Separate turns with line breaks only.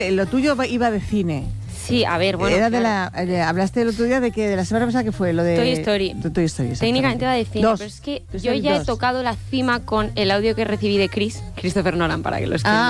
Lo tuyo iba de cine.
Sí, a ver, bueno.
Era
claro.
hablaste el otro día de la semana pasada que fue lo de
Toy Story.
Toy Story.
Técnicamente va de cine,
Dos.
pero es que
Toy
yo
Story
ya
2.
he tocado la cima con el audio que recibí de Christopher Nolan, para que lo escuchen.